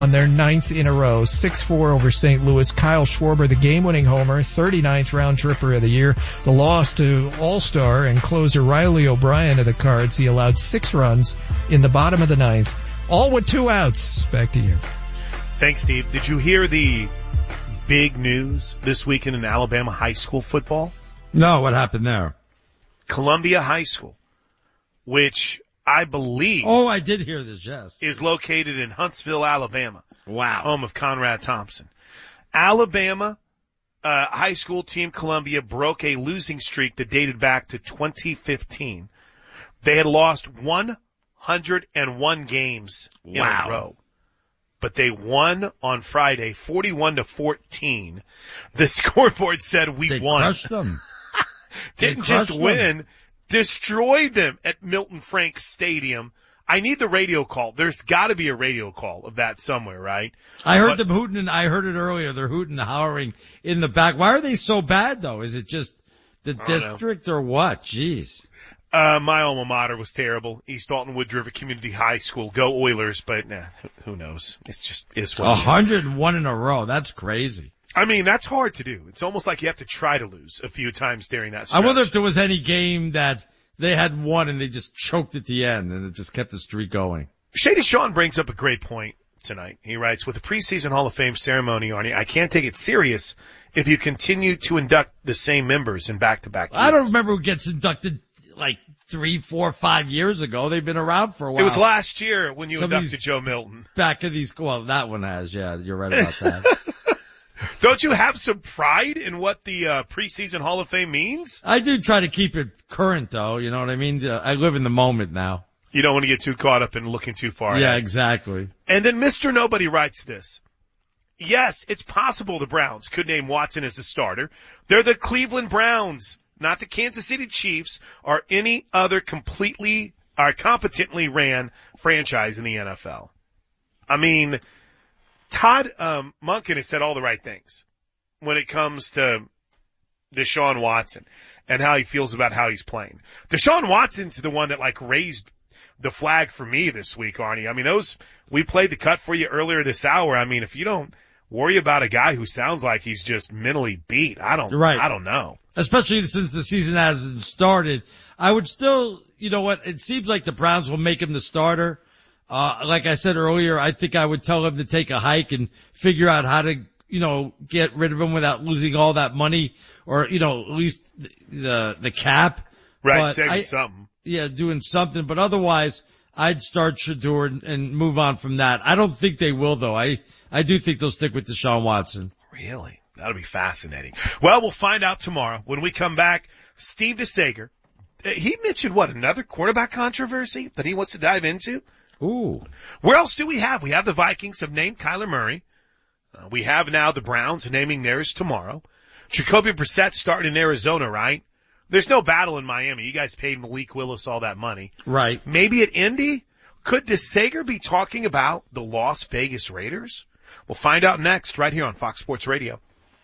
on their 9th in a row, 6-4 over St. Louis. Kyle Schwarber, the game-winning homer, 39th round tripper of the year. The loss to All-Star and closer Riley O'Brien of the Cards. He allowed 6 runs in the bottom of the 9th, all with 2 outs. Back to you. Thanks, Steve. Did you hear the big news this weekend in Alabama high school football? No, what happened there? Columbia High School, which I believe. Oh, I did hear this, yes. Is located in Huntsville, Alabama. Wow. Home of Conrad Thompson. Alabama high school team Columbia broke a losing streak that dated back to 2015. They had lost 101 games in a row. But they won on Friday, 41-14. The scoreboard said we won. They crushed them. Didn't just win. Destroyed them at Milton Franks Stadium. I need the radio call. There's got to be a radio call of that somewhere, right? I heard them hooting, and I heard it earlier. They're hooting and hollering in the back. Why are they so bad, though? Is it just the district or what? Jeez. My alma mater was terrible. East Alton Wood River Community High School. Go Oilers, but who knows? It's what 101 in a row. That's crazy. I mean, that's hard to do. It's almost like you have to try to lose a few times during that stretch. I wonder if there was any game that they had won and they just choked at the end and it just kept the streak going. Shady Sean brings up a great point tonight. He writes, with the preseason Hall of Fame ceremony, Arnie, I can't take it serious if you continue to induct the same members in back-to-back years. I don't remember who gets inducted like 3, 4, 5 years ago. They've been around for a while. It was last year when you inducted Joe Milton. Back of these, well, that one has, yeah, you're right about that. Don't you have some pride in what the preseason Hall of Fame means? I do try to keep it current, though. You know what I mean? I live in the moment now. You don't want to get too caught up in looking too far ahead. Yeah, exactly. And then Mr. Nobody writes this. Yes, it's possible the Browns could name Watson as the starter. They're the Cleveland Browns, not the Kansas City Chiefs or any other competently ran franchise in the NFL. I mean, Todd Monken has said all the right things when it comes to Deshaun Watson and how he feels about how he's playing. Deshaun Watson's the one that raised the flag for me this week, Arnie. I mean, we played the cut for you earlier this hour. I mean, if you don't worry about a guy who sounds like he's just mentally beat, I don't know. Especially since the season hasn't started. I would still, you know what, it seems like the Browns will make him the starter. Like I said earlier, I think I would tell him to take a hike and figure out how to, get rid of him without losing all that money or, at least the cap. Right, saving something. Yeah, doing something. But otherwise, I'd start Shedeur and move on from that. I don't think they will, though. I do think they'll stick with Deshaun Watson. Really? That'll be fascinating. Well, we'll find out tomorrow. When we come back, Steve DeSager, he mentioned another quarterback controversy that he wants to dive into? Ooh. Where else do we have? We have the Vikings have named Kyler Murray. We have now the Browns naming theirs tomorrow. Jacoby Brissett starting in Arizona, right? There's no battle in Miami. You guys paid Malik Willis all that money. Right. Maybe at Indy? Could DeSager be talking about the Las Vegas Raiders? We'll find out next right here on Fox Sports Radio.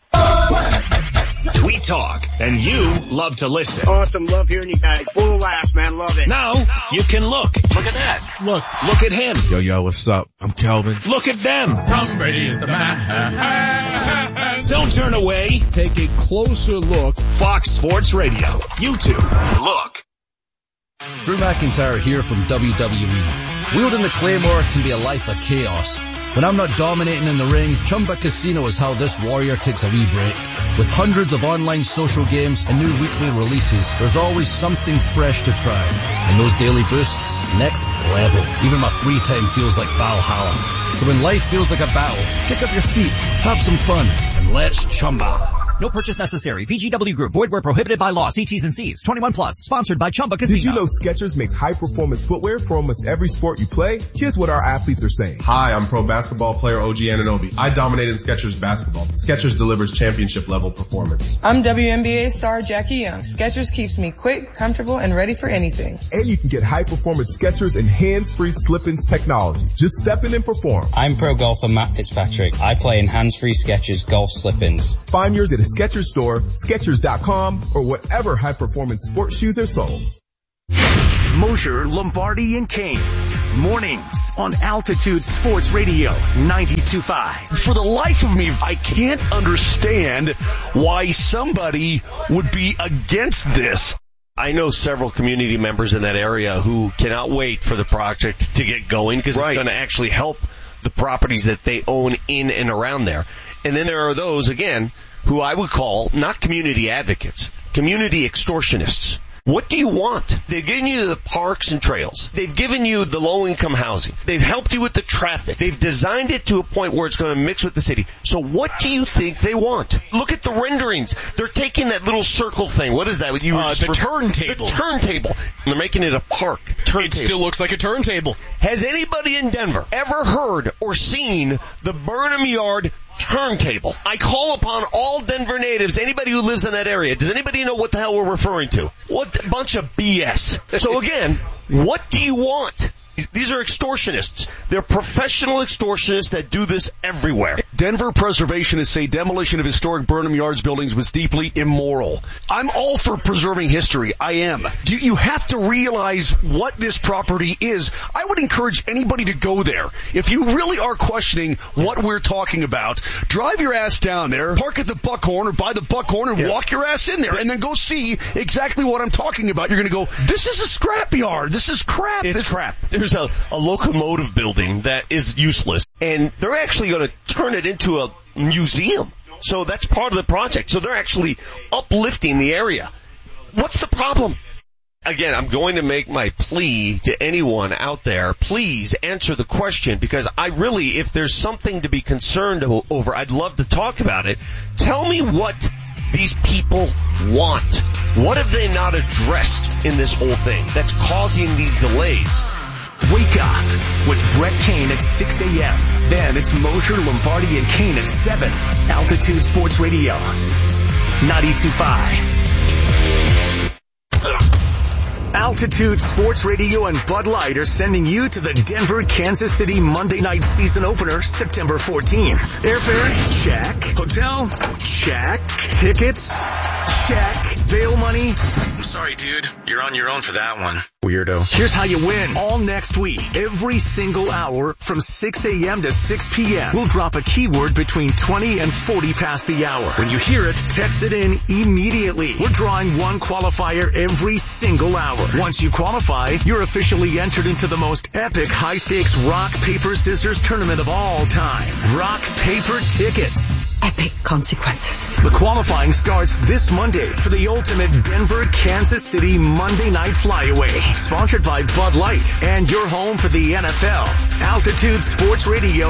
We talk, and you love to listen. Awesome. Love hearing you guys. Full of laughs, man. Love it. Now, you can look. Look at that. Look at him. Yo, what's up? I'm Kelvin. Look at them. Tom Brady is the man. Don't turn away. Take a closer look. Fox Sports Radio. YouTube. Look. Drew McIntyre here from WWE. Wielding the Claymore can be a life of chaos. When I'm not dominating in the ring, Chumba Casino is how this warrior takes a wee break. With hundreds of online social games and new weekly releases, there's always something fresh to try. And those daily boosts, next level. Even my free time feels like Valhalla. So when life feels like a battle, kick up your feet, have some fun, and let's Chumba. No purchase necessary. VGW Group. Void where prohibited by law. See T's and C's. 21 plus. Sponsored by Chumba Casino. Did you know Skechers makes high-performance footwear for almost every sport you play? Here's what our athletes are saying. Hi, I'm pro basketball player OG Anunoby. I dominated Skechers basketball. Skechers delivers championship-level performance. I'm WNBA star Jackie Young. Skechers keeps me quick, comfortable, and ready for anything. And you can get high-performance Skechers and hands-free slip-ins technology. Just step in and perform. I'm pro golfer Matt Fitzpatrick. I play in hands-free Skechers golf slip-ins. Find yours at a Skechers store, Skechers.com, or whatever high-performance sports shoes are sold. Mosher, Lombardi, and Kane. mornings on Altitude Sports Radio 92.5. For the life of me, I can't understand why somebody would be against this. I know several community members in that area who cannot wait for the project to get going because it's going to actually help the properties that they own in and around there. And then there are those, again, who I would call not community advocates, community extortionists. What do you want? They've given you the parks and trails. They've given you the low-income housing. They've helped you with the traffic. They've designed it to a point where it's going to mix with the city. So what do you think they want? Look at the renderings. They're taking that little circle thing. What is that? The turntable. The turntable. And they're making it a park. Turntable. It still looks like a turntable. Has anybody in Denver ever heard or seen the Burnham Yard turntable? I call upon all Denver natives, anybody who lives in that area. Does anybody know what the hell we're referring to? What a bunch of BS. So again, what do you want? These are extortionists. They're professional extortionists that do this everywhere. Denver preservationists say demolition of historic Burnham Yards buildings was deeply immoral. I'm all for preserving history. I am. You have to realize what this property is. I would encourage anybody to go there. If you really are questioning what we're talking about, drive your ass down there, park at the Buckhorn or by the Buckhorn and walk your ass in there and then go see exactly what I'm talking about. You're going to go, this is a scrapyard. This is crap. It's crap. There's a locomotive building that is useless, and they're actually going to turn it into a museum. So that's part of the project. So they're actually uplifting the area. What's the problem? Again, I'm going to make my plea to anyone out there. Please answer the question, because I really, if there's something to be concerned over, I'd love to talk about it. Tell me what these people want. What have they not addressed in this whole thing that's causing these delays? Wake up with Brett Kane at 6 a.m. Then it's Mosher, Lombardi, and Kane at 7. Altitude Sports Radio 92.5. Altitude Sports Radio and Bud Light are sending you to the Denver, Kansas City Monday night season opener September 14th. Airfare? Check. Hotel? Check. Tickets? Check. Bail money? I'm sorry, dude. You're on your own for that one. Weirdo. Here's how you win. All next week, every single hour from 6 a.m. to 6 p.m. We'll drop a keyword between 20 and 40 past the hour. When you hear it, text it in immediately. We're drawing one qualifier every single hour. Once you qualify, you're officially entered into the most epic high-stakes rock, paper, scissors tournament of all time. Rock, paper, tickets. Epic consequences. The qualifying starts this Monday for the ultimate Denver, Kansas City Monday Night Flyaway. Sponsored by Bud Light and your home for the NFL. Altitude Sports Radio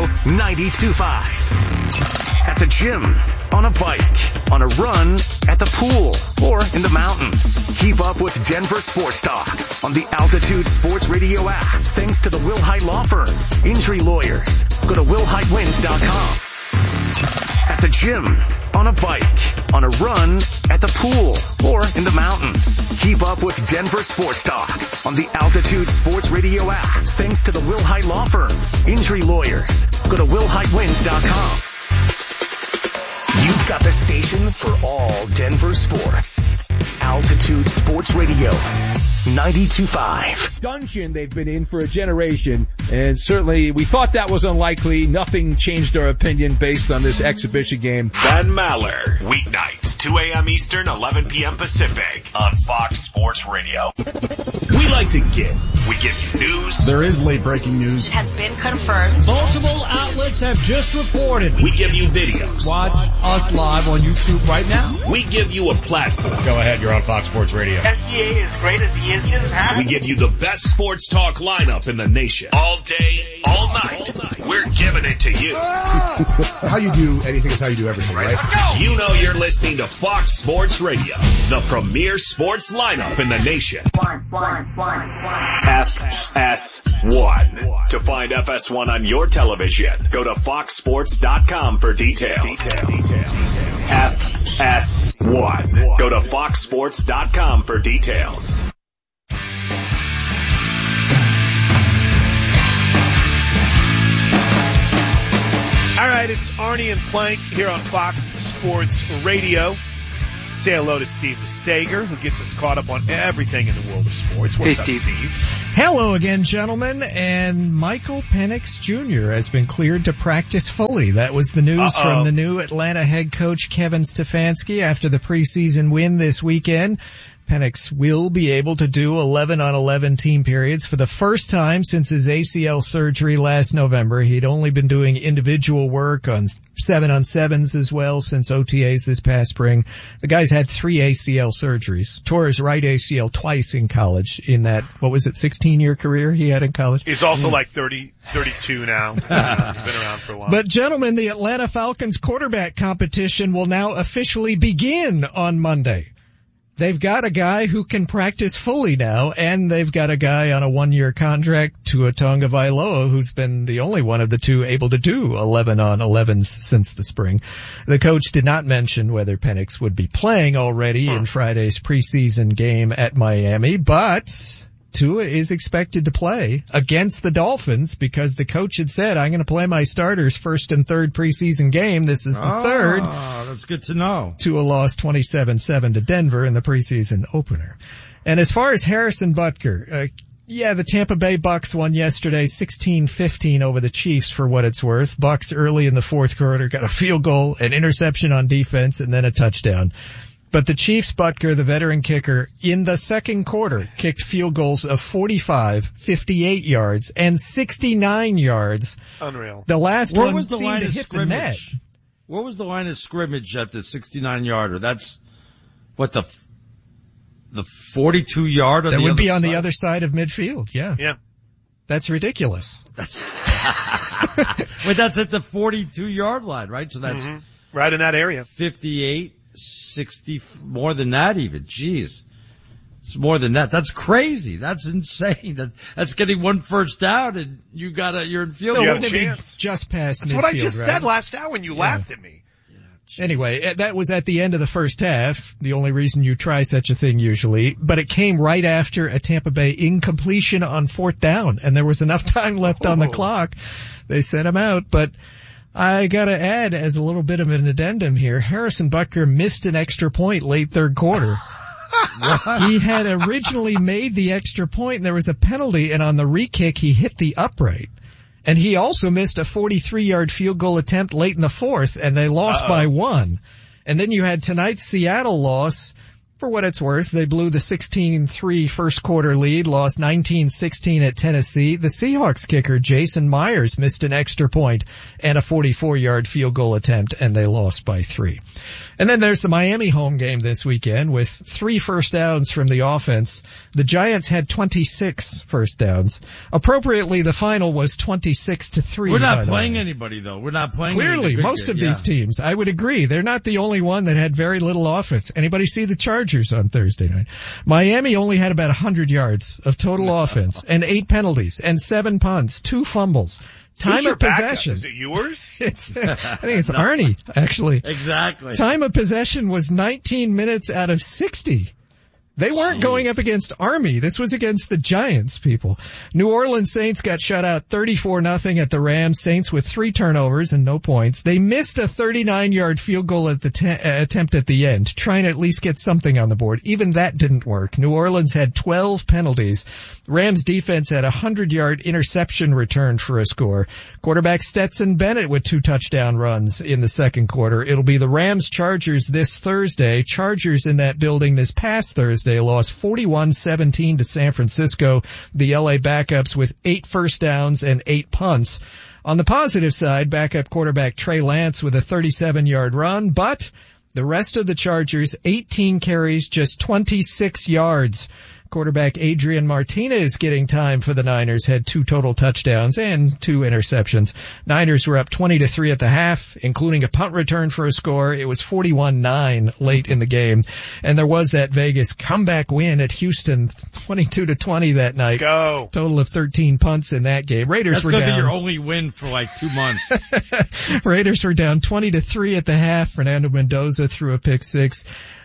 92.5. At the gym, on a bike, on a run, at the pool, or in the mountains. Keep up with Denver Sports Talk on the Altitude Sports Radio app. Thanks to the Will Hite Law Firm. Injury lawyers. Go to willhitewins.com. At the gym, on a bike, on a run, at the pool, or in the mountains. Keep up with Denver Sports Talk on the Altitude Sports Radio app. Thanks to the Will Hite Law Firm. Injury lawyers. Go to willhitewins.com. You've got the station for all Denver sports. Altitude Sports Radio 92.5. Dungeon they've been in for a generation, and certainly we thought that was unlikely. Nothing changed our opinion based on this exhibition game. Ben Maller, weeknights, 2 a.m. Eastern, 11 p.m. Pacific on Fox Sports Radio. We like to give. We give you news. There is late breaking news. It has been confirmed. Multiple outlets have just reported. We give you videos. Watch us live on YouTube right now. We give you a platform. Go ahead, you're on Fox Sports Radio. SGA is great as he is just we give you the best sports talk lineup in the nation. All day, all night. We're giving it to you. How you do anything is how you do everything, right? Let's go. You know you're listening to Fox Sports Radio, the premier sports lineup in the nation. FS1. To find FS1 on your television, go to foxsports.com for details. FS1. Go to foxsports.com for details. All right, it's Arnie and Plank here on Fox Sports Radio. say hello to Steve Sager, who gets us caught up on everything in the world of sports. What's up, Steve? Hello again, gentlemen. And Michael Penix Jr. has been cleared to practice fully. That was the news from the new Atlanta head coach Kevin Stefanski after the preseason win this weekend. Penix will be able to do 11-on-11 team periods for the first time since his ACL surgery last November. He'd only been doing individual work on 7-on-7s as well since OTAs this past spring. The guy's had 3 ACL surgeries. Tore his right ACL twice in college in that, 16-year career he had in college? He's also like 32 now. He's been around for a while. But gentlemen, the Atlanta Falcons quarterback competition will now officially begin on Monday. They've got a guy who can practice fully now, and they've got a guy on a 1-year contract, Tua Tagovailoa, who's been the only one of the two able to do 11-on-11s since the spring. The coach did not mention whether Penix would be playing already in Friday's preseason game at Miami, but Tua is expected to play against the Dolphins because the coach had said, I'm going to play my starters first and third preseason game. This is the third. That's good to know. Tua lost 27-7 to Denver in the preseason opener. And as far as Harrison Butker, the Tampa Bay Bucks won yesterday 16-15 over the Chiefs for what it's worth. Bucks early in the fourth quarter got a field goal, an interception on defense, and then a touchdown. But the Chiefs' Butker, the veteran kicker, in the second quarter kicked field goals of 45, 58 yards, and 69 yards. Unreal. The last one seemed to hit the net. What was the line of scrimmage at the 69-yarder? That's what the 42-yarder? That would be on the other side of midfield. Yeah. Yeah. That's ridiculous. That's at the 42-yard line, right? So that's right in that area. 58. 60, more than that even. Jeez. It's more than that. That's crazy. That's insane. That's getting one first down and you're in field. No, you wouldn't have a chance. Just past That's midfield, what I just right? said last hour when you laughed at me. Anyway, that was at the end of the first half, the only reason you try such a thing usually, but it came right after a Tampa Bay incompletion on fourth down, and there was enough time left on the clock. They sent him out, but I gotta add, as a little bit of an addendum here, Harrison Butker missed an extra point late third quarter. He had originally made the extra point and there was a penalty, and on the re-kick he hit the upright. And he also missed a 43-yard field goal attempt late in the fourth, and they lost by 1. And then you had tonight's Seattle loss. For what it's worth, they blew the 16-3 first quarter lead, lost 19-16 at Tennessee. The Seahawks kicker, Jason Myers, missed an extra point and a 44-yard field goal attempt, and they lost by 3. And then there's the Miami home game this weekend with 3 first downs from the offense. The Giants had 26 first downs. Appropriately, the final was 26-3. We're not playing anybody though. We're not playing. Clearly, most of these teams, I would agree. They're not the only one that had very little offense. Anybody see the Chargers on Thursday night? Miami only had about 100 yards of total offense and 8 penalties and 7 punts, 2 fumbles. Time of possession. Is it yours? I think it's Arnie, actually. Exactly. Time of possession was 19 minutes out of 60. They weren't going up against Army. This was against the Giants, people. New Orleans Saints got shut out 34-0 at the Rams. Saints with 3 turnovers and no points. They missed a 39-yard field goal at the attempt at the end, trying to at least get something on the board. Even that didn't work. New Orleans had 12 penalties. Rams defense had a 100-yard interception return for a score. Quarterback Stetson Bennett with 2 touchdown runs in the second quarter. It'll be the Rams Chargers this Thursday. Chargers in that building this past Thursday lost 41-17 to San Francisco. The LA backups with 8 first downs and 8 punts. On the positive side, backup quarterback Trey Lance with a 37-yard run, but the rest of the Chargers, 18 carries, just 26 yards. Quarterback Adrian Martinez getting time for the Niners, had 2 total touchdowns and 2 interceptions. Niners were up 20-3 at the half, including a punt return for a score. It was 41-9 late in the game. And there was that Vegas comeback win at Houston, 22-20 that night. Let's go. Total of 13 punts in that game. Raiders were down. That's going to be your only win for like 2 months. Raiders were down 20-3 at the half. Fernando Mendoza threw a pick 6.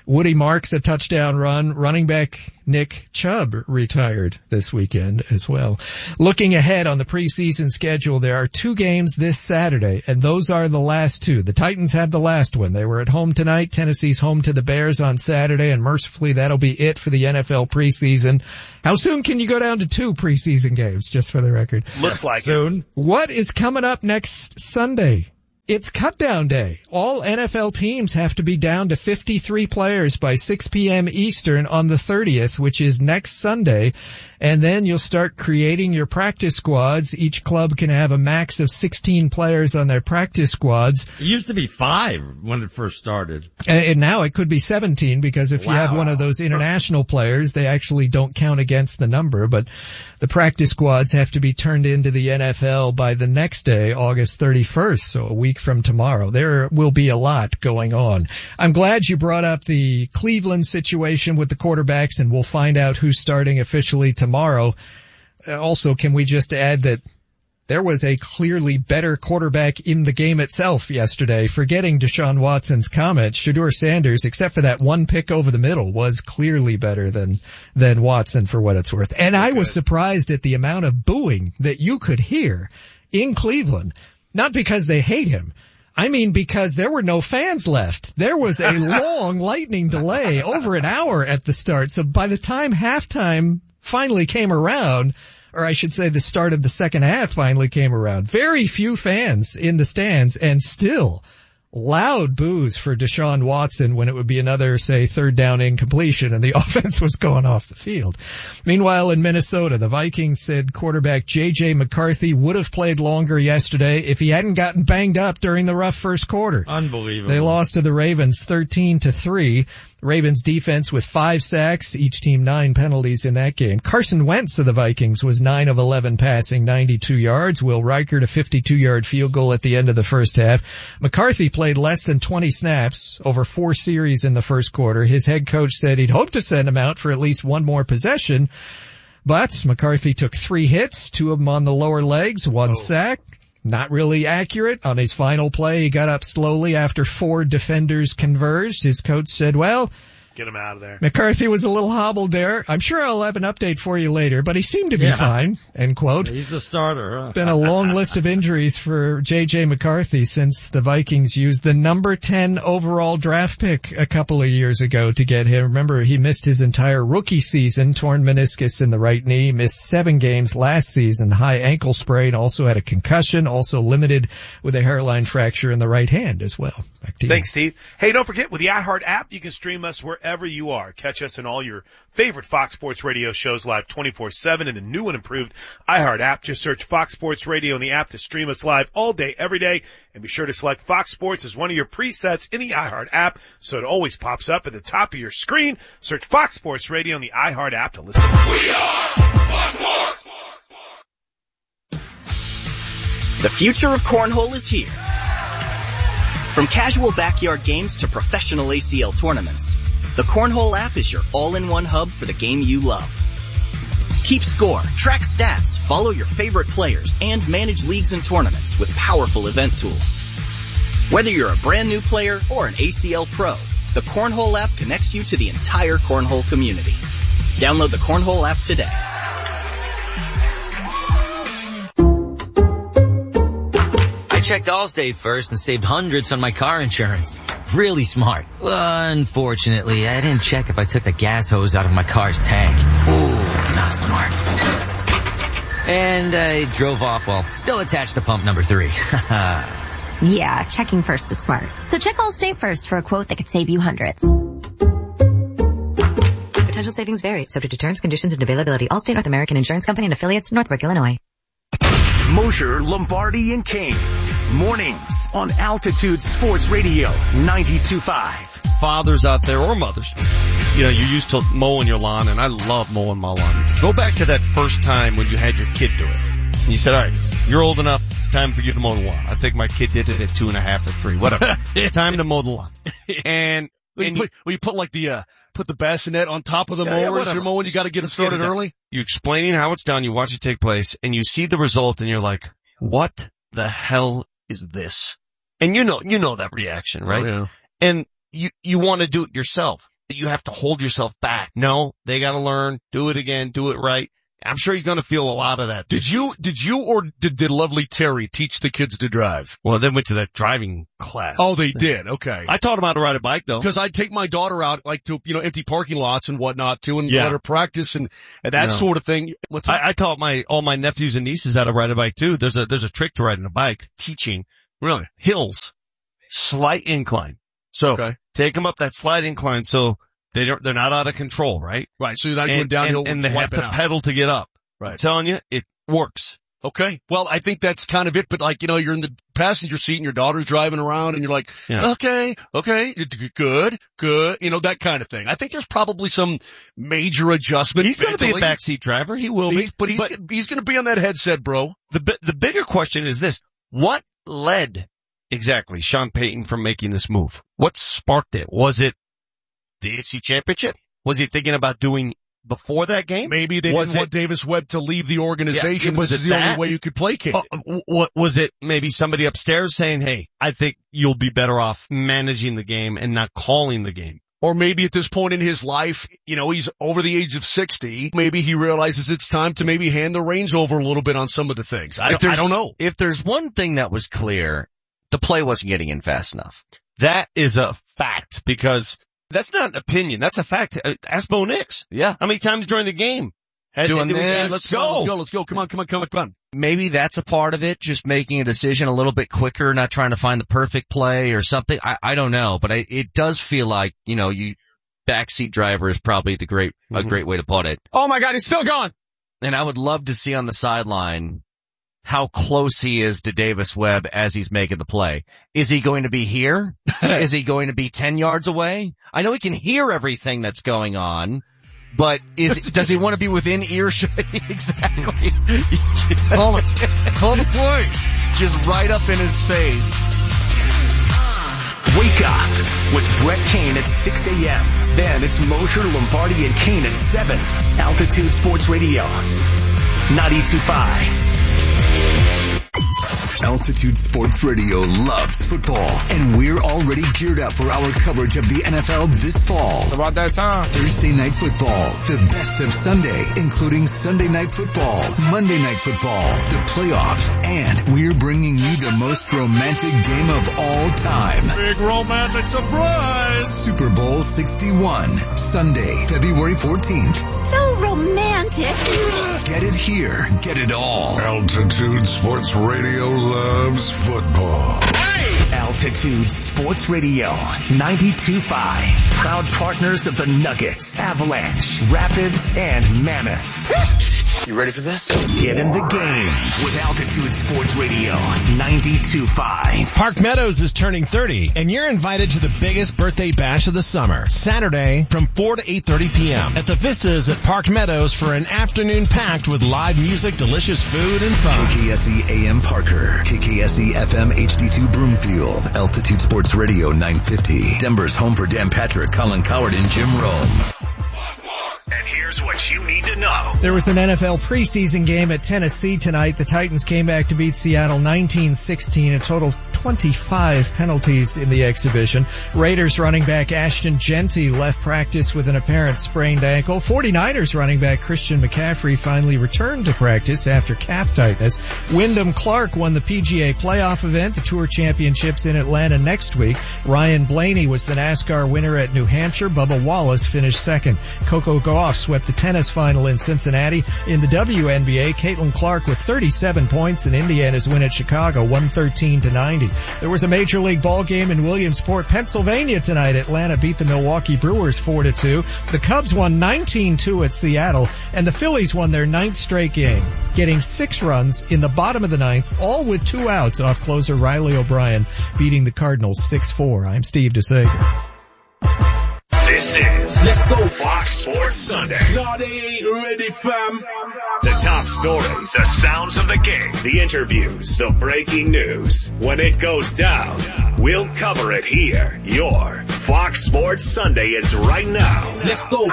Woody Marks a touchdown run. Running back Nick Chubb retired this weekend as well. Looking ahead on the preseason schedule, there are 2 games this Saturday, and those are the last 2. The Titans have the last one. They were at home tonight. Tennessee's home to the Bears on Saturday, and mercifully that'll be it for the NFL preseason. How soon can you go down to 2 preseason games, just for the record? Looks like soon. It. What is coming up next Sunday? It's cut down day. All NFL teams have to be down to 53 players by 6 p.m. Eastern on the 30th, which is next Sunday. And then you'll start creating your practice squads. Each club can have a max of 16 players on their practice squads. It used to be 5 when it first started. And now it could be 17 because if you have one of those international players, they actually don't count against the number. But the practice squads have to be turned into the NFL by the next day, August 31st, so a week from tomorrow. There will be a lot going on. I'm glad you brought up the Cleveland situation with the quarterbacks, and we'll find out who's starting officially tomorrow. Also, can we just add that there was a clearly better quarterback in the game itself yesterday. Forgetting Deshaun Watson's comment, Shedeur Sanders, except for that one pick over the middle, was clearly better than Watson for what it's worth. And I was surprised at the amount of booing that you could hear in Cleveland. Not because they hate him. I mean, because there were no fans left. There was a long lightning delay, over an hour at the start. So by the time halftime finally came around, or I should say the start of the second half finally came around, very few fans in the stands, and still loud boos for Deshaun Watson when it would be another, say, third down incompletion and the offense was going off the field. Meanwhile, in Minnesota, the Vikings said quarterback J.J. McCarthy would have played longer yesterday if he hadn't gotten banged up during the rough first quarter. Unbelievable. They lost to the Ravens 13-3. Ravens defense with 5 sacks, each team 9 penalties in that game. Carson Wentz of the Vikings was 9 of 11 passing, 92 yards. Will Reichert a 52-yard field goal at the end of the first half. McCarthy played less than 20 snaps over 4 series in the first quarter. His head coach said he'd hope to send him out for at least one more possession, but McCarthy took 3 hits, 2 of them on the lower legs, 1 sack. Not really accurate. On his final play, he got up slowly after 4 defenders converged. His coach said, well, get him out of there. McCarthy was a little hobbled there. I'm sure I'll have an update for you later, but he seemed to be fine, end quote. He's the starter. Huh? It's been a long list of injuries for J.J. McCarthy since the Vikings used the number 10 overall draft pick a couple of years ago to get him. Remember, he missed his entire rookie season, torn meniscus in the right knee, missed 7 games last season, high ankle sprain, also had a concussion, also limited with a hairline fracture in the right hand as well. Back to you. Thanks, Steve. Hey, don't forget, with the iHeart app, you can stream us wherever you are. Catch us in all your favorite Fox Sports Radio shows live 24/7 in the new and improved iHeart app. Just search Fox Sports Radio in the app to stream us live all day, every day. And be sure to select Fox Sports as one of your presets in the iHeart app so it always pops up at the top of your screen. Search Fox Sports Radio in the iHeart app to listen. We are Fox Sports. The future of cornhole is here. From casual backyard games to professional ACL tournaments, the Cornhole app is your all-in-one hub for the game you love. Keep score, track stats, follow your favorite players, and manage leagues and tournaments with powerful event tools. Whether you're a brand new player or an ACL pro, the Cornhole app connects you to the entire cornhole community. Download the Cornhole app today. I checked Allstate first and saved hundreds on my car insurance. Really smart. Unfortunately, I didn't check if I took the gas hose out of my car's tank. Ooh, not smart. And I drove off while still attached to pump number 3. Yeah, checking first is smart. So check Allstate first for a quote that could save you hundreds. Potential savings vary, subject to terms, conditions, and availability. Allstate North American Insurance Company and affiliates, Northbrook, Illinois. Mosher, Lombardi, and Kane. Mornings on Altitude Sports Radio 92.5. Fathers out there or mothers, you know, you're used to mowing your lawn, and I love mowing my lawn. Go back to that first time when you had your kid do it. And you said, all right, you're old enough, it's time for you to mow the lawn. I think my kid did it at 2.5 or 3, whatever. Time to mow the lawn. And you put like put the bassinet on top of the mowers you're mowing, you gotta get them started early. You explaining how it's done, you watch it take place, and you see the result, and you're like, what the hell is this? And you know that reaction, right? Oh, yeah. And you want to do it yourself. that you have to hold yourself back. No, they got to learn, do it again, do it right. I'm sure he's going to feel a lot of that. Did you or did lovely Terry teach the kids to drive? Well, they went to that driving class. Oh, they did. Okay. I taught them how to ride a bike though. Because I'd take my daughter out like to, empty parking lots and whatnot too and let her practice and that sort of thing. I taught all my nephews and nieces how to ride a bike too. There's a trick to riding a bike, teaching. Really? Hills. Slight incline. So take them up that slight incline so they're not out of control, right? Right. So you're not going downhill and they have to pedal to get up. Right. I'm telling you, it works. Okay. Well, I think that's kind of it, but you're in the passenger seat and your daughter's driving around and you're like, okay, good, that kind of thing. I think there's probably some major adjustment. He's going to be a backseat driver. He will be. But he's going to be on that headset, bro. The bigger question is this. What led exactly Sean Payton from making this move? What sparked it? Was it the AFC Championship? Was he thinking about doing before that game? Maybe they didn't want Davis Webb to leave the organization. Was it the only way you could placate it? Was it maybe somebody upstairs saying, hey, I think you'll be better off managing the game and not calling the game? Or maybe at this point in his life, he's over the age of 60. Maybe he realizes it's time to maybe hand the reins over a little bit on some of the things. I don't know. If there's one thing that was clear, the play wasn't getting in fast enough. That is a fact because that's not an opinion. That's a fact. Ask Bo Nix. Yeah. How many times during the game? Doing this. Let's go. Come on. Maybe that's a part of it. Just making a decision a little bit quicker, not trying to find the perfect play or something. I don't know, but it does feel like, you backseat driver is probably a great way to put it. Oh my God, he's still gone. And I would love to see on the sideline how close he is to Davis Webb as he's making the play. Is he going to be here? Is he going to be 10 yards away? I know he can hear everything that's going on, but does he want to be within earshot? Exactly. Call the play. Just right up in his face. Wake up with Brett Kane at 6 a.m. Then it's Mosher, Lombardi, and Kane at 7. Altitude Sports Radio, 92.5. Altitude Sports Radio loves football, and we're already geared up for our coverage of the NFL this fall. It's about that time. Thursday Night Football, the best of Sunday, including Sunday Night Football, Monday Night Football, the playoffs, and we're bringing you the most romantic game of all time. Big romantic surprise! Super Bowl 61, Sunday, February 14th. So romantic. Get it here, get it all. Altitude Sports Radio loves football. Hey! Altitude Sports Radio, 92.5. Proud partners of the Nuggets, Avalanche, Rapids, and Mammoth. You ready for this? Get in the game with Altitude Sports Radio, 92.5. Park Meadows is turning 30, and you're invited to the biggest birthday bash of the summer, Saturday from 4 to 8:30 p.m. at the Vistas at Park Meadows for an afternoon packed with live music, delicious food, and fun. KKSE AM Parker, KKSE FM HD2 Broomfield, Altitude Sports Radio 950. Denver's home for Dan Patrick, Colin Coward, and Jim Rome. And here's what you need to know. There was an NFL preseason game at Tennessee tonight. The Titans came back to beat Seattle 19-16, a total 25 penalties in the exhibition. Raiders running back Ashton Genty left practice with an apparent sprained ankle. 49ers running back Christian McCaffrey finally returned to practice after calf tightness. Wyndham Clark won the PGA playoff event, the Tour Championships in Atlanta next week. Ryan Blaney was the NASCAR winner at New Hampshire. Bubba Wallace finished second. Coco Gauff swept the tennis final in Cincinnati. In the WNBA, Caitlin Clark with 37 points in Indiana's win at Chicago, 113-90. There was a Major League ball game in Williamsport, Pennsylvania tonight. Atlanta beat the Milwaukee Brewers 4-2. The Cubs won 19-2 at Seattle, and the Phillies won their 9th straight game, getting 6 runs in the bottom of the 9th, all with 2 outs off closer Riley O'Brien, beating the Cardinals 6-4. I'm Steve DeSager. This is Let's Go Fox Sports Sunday. No, they ain't ready, fam. The top stories, the sounds of the game, the interviews, the breaking news. When it goes down, we'll cover it here. Your Fox Sports Sunday is right now. Let's go.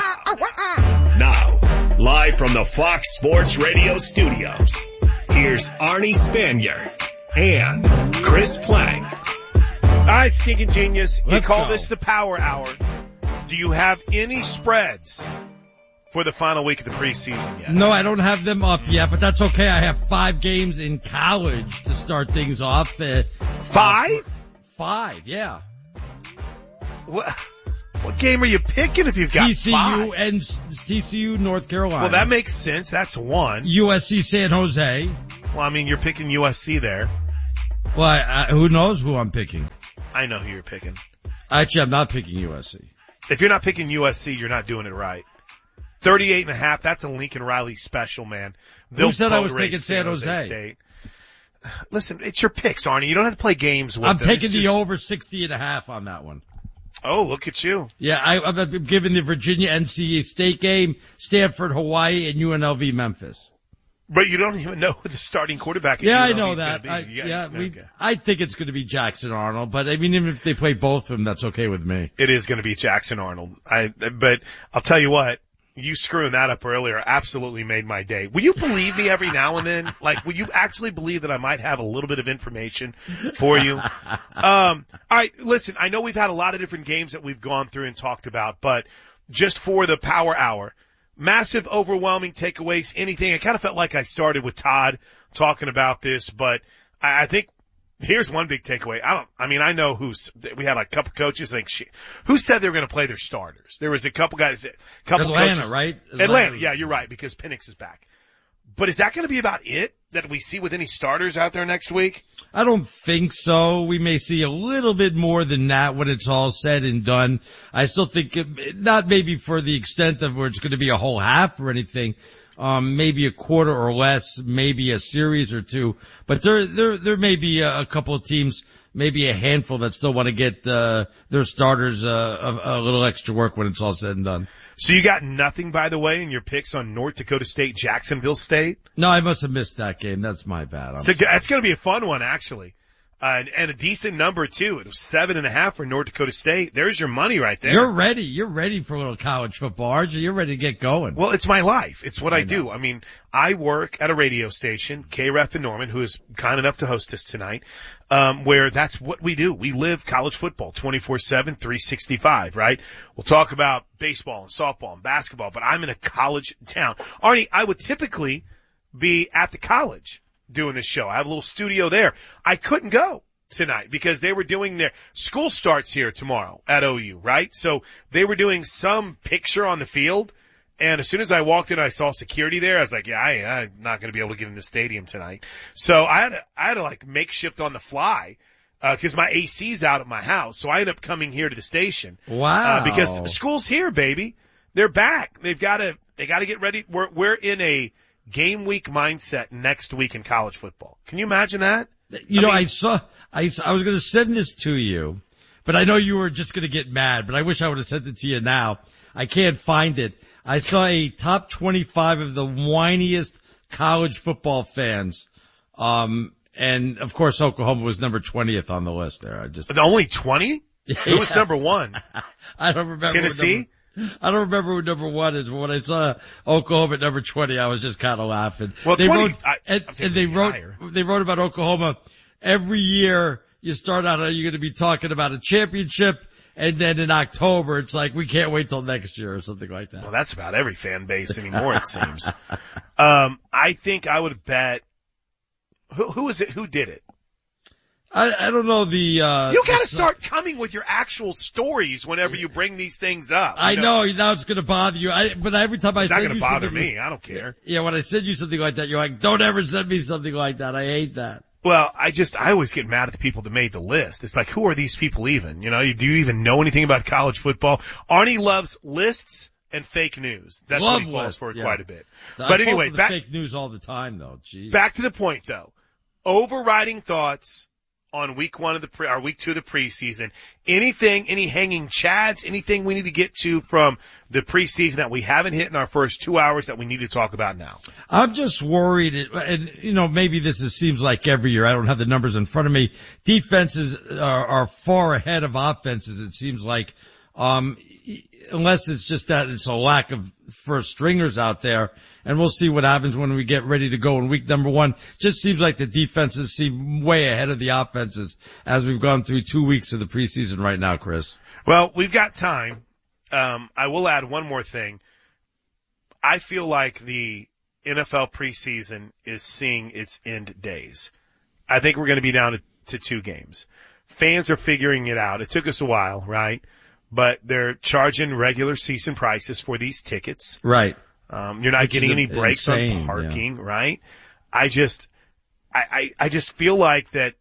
Now, live from the Fox Sports Radio studios, here's Arnie Spanier and Chris Plank. All right, Stinking Genius. You Let's call go. this the Power Hour. Do you have any spreads for the final week of the preseason yet? No, I don't have them up yet, but that's okay. I have 5 games in college to start things off. 5? 5, yeah. What game are you picking if you've got TCU 5? and TCU, North Carolina. Well, that makes sense. That's 1. USC, San Jose. Well, I mean, you're picking USC there. Well, who knows who I'm picking? I know who you're picking. Actually, I'm not picking USC. If you're not picking USC, you're not doing it right. 38.5, that's a Lincoln Riley special, man. Who said I was taking San Jose? State. Listen, it's your picks, Arnie. You don't have to play games with I'm them. taking the over 60.5 on that one. Oh, look at you. Yeah, I'm giving the Virginia NC State game, Stanford, Hawaii, and UNLV Memphis. But you don't even know who the starting quarterback is. Yeah, I know that. I think it's going to be Jackson Arnold, but I mean, even if they play both of them, that's okay with me. It is going to be Jackson Arnold. But I'll tell you what, you screwing that up earlier absolutely made my day. Will you believe me every now and then? Like, will you actually believe that I might have a little bit of information for you? All right, listen, I know we've had a lot of different games that we've gone through and talked about, but just for the power hour, massive, overwhelming takeaways, anything. I kind of felt like I started with Todd talking about this, but I think here's one big takeaway. I know we had like a couple coaches who said they were going to play their starters. There was a couple guys, Atlanta, coaches. right? Atlanta. Yeah, you're right, because Penix is back. But is that going to be about it that we see with any starters out there next week? I don't think so. We may see a little bit more than that when it's all said and done. I still think not maybe for the extent of where it's going to be a whole half or anything. Maybe a quarter or less, maybe a series or two, but there may be a couple of teams, maybe a handful that still want to get, their starters, a little extra work when it's all said and done. So you got nothing, by the way, in your picks on North Dakota State, Jacksonville State? No, I must have missed that game. That's my bad. So that's going to be a fun one, actually. And a decent number too. It was 7.5 for North Dakota State. There's your money right there. You're ready. You're ready for a little college football, aren't you? You're ready to get going. Well, it's my life. It's what I do. I mean, I work at a radio station, KREF in Norman, who is kind enough to host us tonight, where that's what we do. We live college football 24/7, 365, right? We'll talk about baseball and softball and basketball, but I'm in a college town. Arnie, I would typically be at the college doing this show. I have a little studio there. I couldn't go tonight because they were doing their school starts here tomorrow at OU, right? So they were doing some picture on the field. And as soon as I walked in, I saw security there. I was like, yeah, I'm not going to be able to get in the stadium tonight. So I had to like makeshift on the fly, cause my AC's out at my house. So I ended up coming here to the station. Wow. Because school's here, baby. They're back. They got to get ready. We're in a game week mindset next week in college football. Can you imagine that? I was going to send this to you, but I know you were just going to get mad, but I wish I would have sent it to you now. I can't find it. I saw a top 25 of the whiniest college football fans. And of course Oklahoma was number 20th on the list there. Only 20? Who was number 1? I don't remember. Tennessee? I don't remember who number 1 is, but when I saw Oklahoma at number 20, I was just kind of laughing. Well, they 20, they wrote about Oklahoma every year. You start out, you're going to be talking about a championship, and then in October, it's like, we can't wait till next year or something like that. Well, that's about every fan base anymore, it seems. I think I would bet, who is it? Who did it? I don't know you gotta start coming with your actual stories whenever you bring these things up. I know, now it's gonna bother you. But every time I send you something. It's not gonna bother me, I don't care. Yeah, when I send you something like that, you're like, don't ever send me something like that. I hate that. Well, I always get mad at the people that made the list. It's like, who are these people even? You know, do you even know anything about college football? Arnie loves lists and fake news. That's what he falls for quite a bit. But anyway, fake news all the time though. Jeez. Back to the point though. Overriding thoughts on week 2 of the preseason. Any hanging chads, anything we need to get to from the preseason that we haven't hit in our first 2 hours that we need to talk about now? I'm just worried, and maybe seems like every year. I don't have the numbers in front of me. Defenses are far ahead of offenses, it seems like. Unless it's just that it's a lack of first stringers out there. And we'll see what happens when we get ready to go in week number 1. Just seems like the defenses seem way ahead of the offenses as we've gone through 2 weeks of the preseason right now, Chris. Well, we've got time. I will add one more thing. I feel like the NFL preseason is seeing its end days. I think we're going to be down to 2 games. Fans are figuring it out. It took us a while, right? But they're charging regular season prices for these tickets. Right. You're not getting any breaks on parking, right? I just feel like that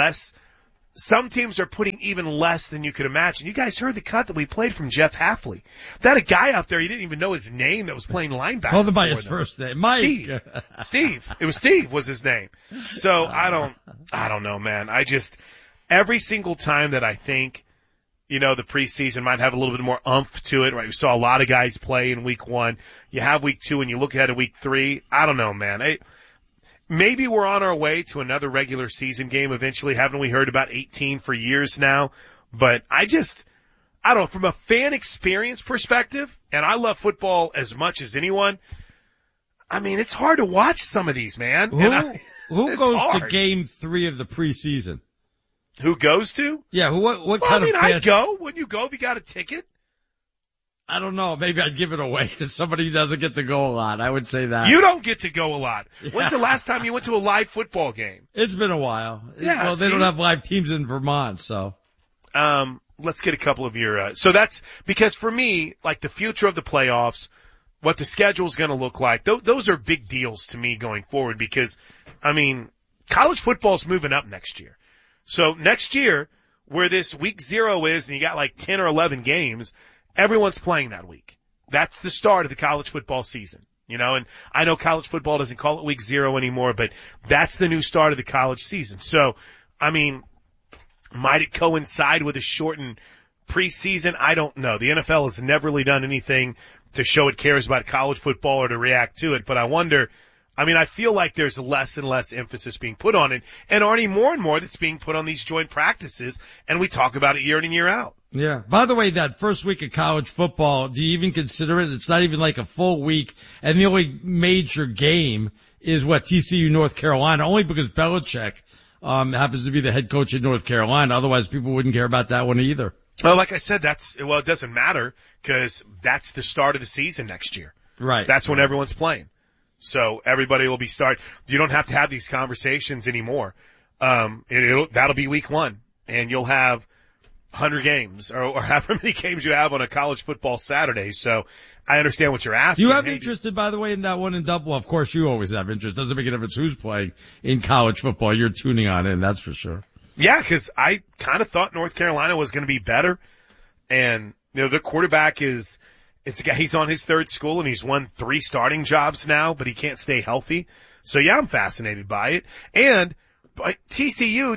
some teams are putting even less than you could imagine. You guys heard the cut that we played from Jeff Hafley. That a guy out there, you didn't even know his name, that was playing linebacker. Called him by his first name. Mike. Steve. It was Steve was his name. So I don't know, man. Every single time that I think, the preseason might have a little bit more oomph to it, right? We saw a lot of guys play in week 1. You have week 2 and you look ahead to week 3. I don't know, man. Maybe we're on our way to another regular season game eventually. Haven't we heard about 18 for years now? But I don't know, from a fan experience perspective, and I love football as much as anyone, I mean, it's hard to watch some of these, man. Who goes to game 3 of the preseason? Who goes to? Yeah, what kind of fan? I'd go. Wouldn't you go if you got a ticket? I don't know. Maybe I'd give it away to somebody who doesn't get to go a lot. I would say that. You don't get to go a lot. Yeah. When's the last time you went to a live football game? It's been a while. Yeah, well, they don't have live teams in Vermont, so. Let's get a couple of your, so that's, because for me, like the future of the playoffs, what the schedule's gonna look like, those are big deals to me going forward because, I mean, college football's moving up next year. So next year, where this week 0 is and you got like 10 or 11 games, everyone's playing that week. That's the start of the college football season, and I know college football doesn't call it week 0 anymore, but that's the new start of the college season. So, I mean, might it coincide with a shortened preseason? I don't know. The NFL has never really done anything to show it cares about college football or to react to it, but I wonder, I feel like there's less and less emphasis being put on it, and Arnie, more and more that's being put on these joint practices, and we talk about it year in and year out. Yeah. By the way, that first week of college football, do you even consider it? It's not even like a full week, and the only major game is TCU North Carolina, only because Belichick happens to be the head coach at North Carolina. Otherwise, people wouldn't care about that one either. Well, like I said, it doesn't matter because that's the start of the season next year. Right. That's when everyone's playing. So everybody will be you don't have to have these conversations anymore. That'll be week 1 and you'll have 100 games or however many games you have on a college football Saturday. So I understand what you're asking. You have interest, by the way, in that one in Dublin. Well, of course you always have interest. Doesn't make a difference who's playing in college football. You're tuning on in, that's for sure. Yeah, cause I kind of thought North Carolina was going to be better. And, their quarterback he's a guy, he's on his 3rd school and he's won 3 starting jobs now, but he can't stay healthy. So yeah, I'm fascinated by it. And TCU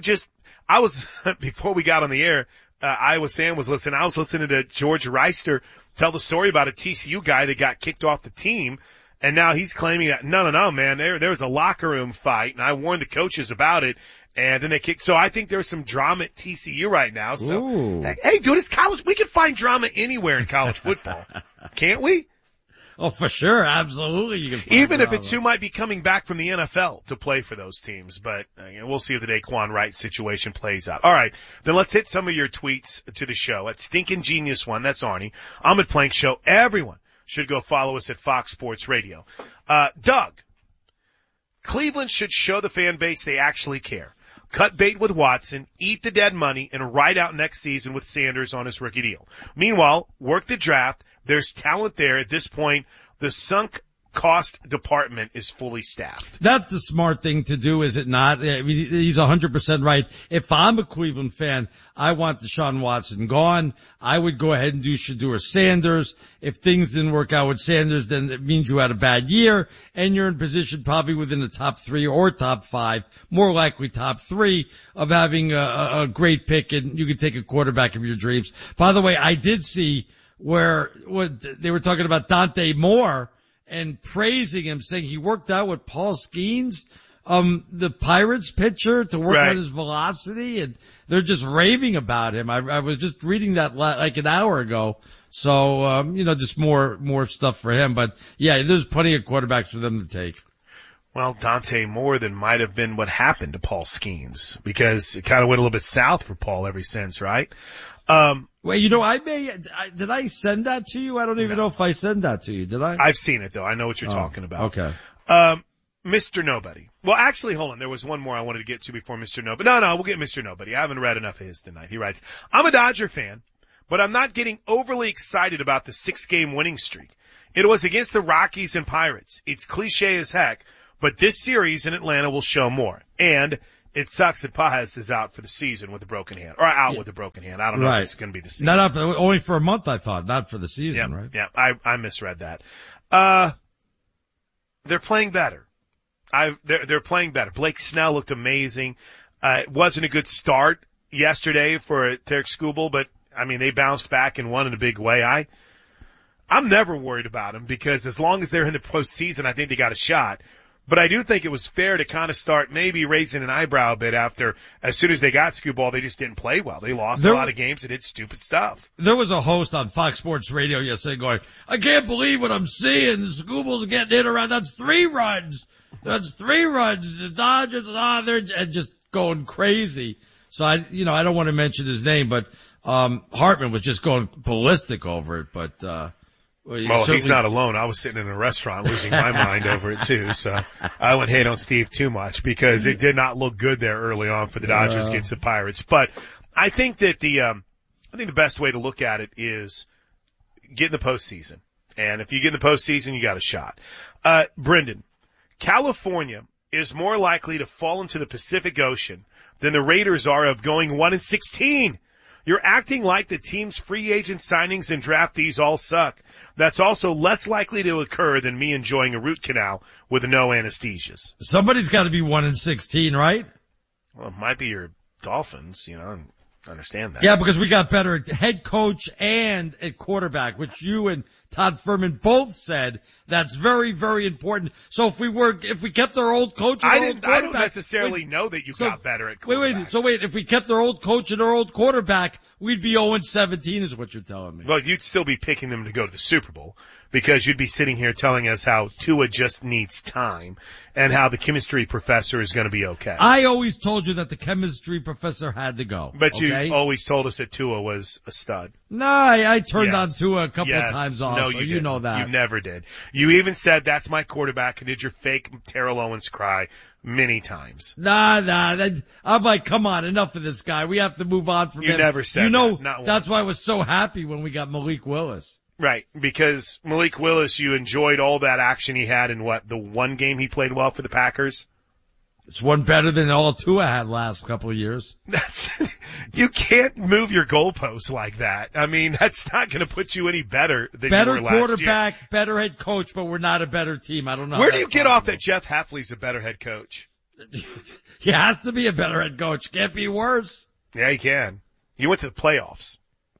before we got on the air, Iowa Sam was listening. I was listening to George Reister tell the story about a TCU guy that got kicked off the team. And now he's claiming that, no, man, there was a locker room fight and I warned the coaches about it. And then they kicked. So I think there's some drama at TCU right now. So, hey, dude, it's college. We can find drama anywhere in college football. Can't we? Oh, for sure. Absolutely. You can find even drama. If it's who might be coming back from the NFL to play for those teams. But we'll see if the Daquan Wright situation plays out. All right. Then let's hit some of your tweets to the show. At Stinkin' Genius One, that's Arnie. I'm at Plank Show. Everyone should go follow us at Fox Sports Radio. Doug, Cleveland should show the fan base they actually care. Cut bait with Watson, eat the dead money, and ride out next season with Sanders on his rookie deal. Meanwhile, work the draft. There's talent there. At this point, the sunk cost department is fully staffed. That's the smart thing to do, is it not? I mean, he's 100% right. If I'm a Cleveland fan, I want Deshaun Watson gone. I would go ahead and do Shedeur Sanders. If things didn't work out with Sanders, then it means you had a bad year and you're in position probably within the top 3 or top 5, more likely top 3 of having a great pick, and you could take a quarterback of your dreams. By the way, I did see where they were talking about Dante Moore and praising him, saying he worked out with Paul Skeens, the Pirates pitcher, to work on his velocity, and they're just raving about him. I was just reading that like an hour ago. So, just more stuff for him. But yeah, there's plenty of quarterbacks for them to take. Well, Dante Moore, than might have been what happened to Paul Skeens, because it kind of went a little bit south for Paul ever since, right? Well, you know, did I send that to you? I don't even know if I sent that to you. Did I? I've seen it though. I know what you're talking about. Okay. Mr. Nobody. Well, actually, hold on. There was one more I wanted to get to before Mr. Nobody. No, we'll get Mr. Nobody. I haven't read enough of his tonight. He writes, I'm a Dodger fan, but I'm not getting overly excited about the 6-game winning streak. It was against the Rockies and Pirates. It's cliche as heck, but this series in Atlanta will show more. And it sucks that Pages is out for the season with a broken hand, or out with a broken hand. I don't know if it's going to be the season. Only for a month, I thought, not for the season, right? Yeah, I misread that. They're playing better. They're playing better. Blake Snell looked amazing. It wasn't a good start yesterday for Tarek Skubal, but I mean, they bounced back and won in a big way. I'm never worried about them because as long as they're in the postseason, I think they got a shot. But I do think it was fair to kind of start maybe raising an eyebrow a bit after, as soon as they got Skubal, they just didn't play well. They lost a lot of games and did stupid stuff. There was a host on Fox Sports Radio yesterday going, I can't believe what I'm seeing. Skubal's getting in around. That's 3 runs. That's 3 runs. The Dodgers, they're just going crazy. So I don't want to mention his name, but, Hartman was just going ballistic over it, but, well, he's not alone. I was sitting in a restaurant losing my mind over it too, so I wouldn't hate on Steve too much because it did not look good there early on for the Dodgers against the Pirates. But I think that the best way to look at it is get in the postseason. And if you get in the postseason, you got a shot. Brendan, California is more likely to fall into the Pacific Ocean than the Raiders are of going 1-16. You're acting like the team's free agent signings and draftees all suck. That's also less likely to occur than me enjoying a root canal with no anesthesias. Somebody's got to be 1-16, right? Well, it might be your Dolphins, I understand that. Yeah, because we got better at head coach and at quarterback, which you and Todd Furman both said that's very, very important. So if we kept our old coach and our old quarterback. I don't necessarily know that you got better at quarterback. Wait, if we kept our old coach and our old quarterback, we'd be 0-17 is what you're telling me. Well, you'd still be picking them to go to the Super Bowl because you'd be sitting here telling us how Tua just needs time and how the chemistry professor is going to be okay. I always told you that the chemistry professor had to go. But you always told us that Tua was a stud. No, I turned on Tua a couple of times also. No, you know that. You never did. You even said, that's my quarterback, and did your fake Terrell Owens cry many times. Nah. I'm like, come on, enough of this guy. We have to move on from him. You never said that. Not once. That's why I was so happy when we got Malik Willis. Right, because Malik Willis, you enjoyed all that action he had in the one game he played well for the Packers? It's one better than all Tua had last couple of years. You can't move your goalposts like that. I mean, that's not going to put you any better than you were last year. Better quarterback, better head coach, but we're not a better team. I don't know. Where do you get off that Jeff Hafley's a better head coach? He has to be a better head coach. Can't be worse. Yeah, he can. You went to the playoffs.